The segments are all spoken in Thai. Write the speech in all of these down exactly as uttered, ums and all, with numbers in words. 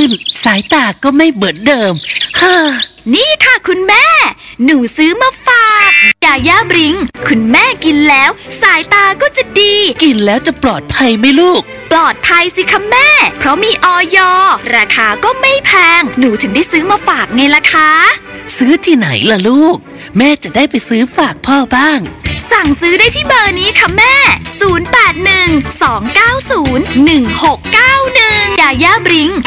นสายตาก็ไม่เหมือนเดิมฮ่านี่ค่ะคุณแม่หนูซื้อมาฝากยาย่าบริงคุณแม่กินแล้วสายตาก็จะดีกินแล้วจะปลอดภัยไหมลูกปลอดภัยสิคะแม่เพราะมีอย.ราคาก็ไม่แพงหนูถึงได้ซื้อมาฝากไงล่ะคะซื้อที่ไหนล่ะลูกแม่จะได้ไปซื้อฝากพ่อบ้างสั่งซื้อได้ที่เบอร์นี้ค่ะแม่ศูนย์ แปด หนึ่ง สอง เก้า ศูนย์ หนึ่ง หก เก้า หนึ่งยาย่าบริง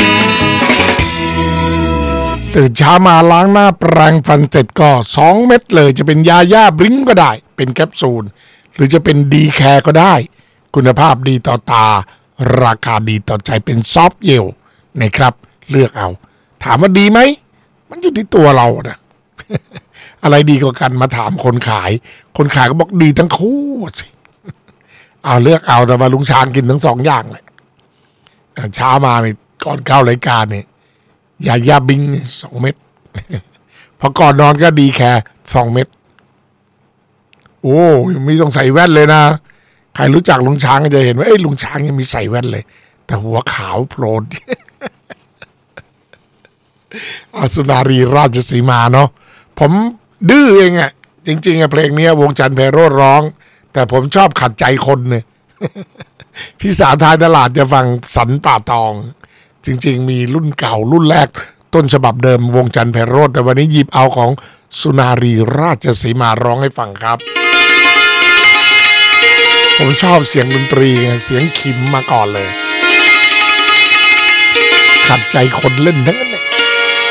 ตื่นเช้ามาล้างหน้าแปรงฟันเสร็จก็สองเม็ดเลยจะเป็นยาย่าบริงก็ได้เป็นแคปซูลหรือจะเป็นดีแคร์ก็ได้คุณภาพดีต่อตาราคาดีต่อใจเป็นซอฟต์เยลนะครับเลือกเอาถามว่าดีไหมมันอยู่ที่ตัวเรานะ อะไรดีกว่ากันมาถามคนขายคนขายก็บอกดีทั้งคู่สิเอาเลือกเอาแต่ว่าลุงช้างกินทั้งสองอย่างเลยเช้ามาเนี่ยก่อนเข้ารายการเนี่ยยาย่าบิงสองเม็ดพอก่อนนอนก็ดีแค่สองเม็ดโอ้ไม่ต้องใส่แว่นเลยนะใครรู้จักลุงช้างก็จะเห็นว่าเอ้ยลุงช้างยังมีใส่แว่นเลยแต่หัวขาวโพลนอาสุนารีราชสีมาเนาะผมดื้อเองอะจริงๆอะเพลงนี้วงจันทร์ไพโรจน์ร้องแต่ผมชอบขัดใจคนเนี่ยพี่สาวท้ายตลาดจะฟังสันป่าตองจริงๆมีรุ่นเก่ารุ่นแรกต้นฉบับเดิมวงจันทร์ไพโรจน์แต่วันนี้หยิบเอาของสุนารีราชสีมาร้องให้ฟังครับผมชอบเสียงดนตรีเสียงขิมมาก่อนเลยขัดใจคนเล่นทั้งนั้น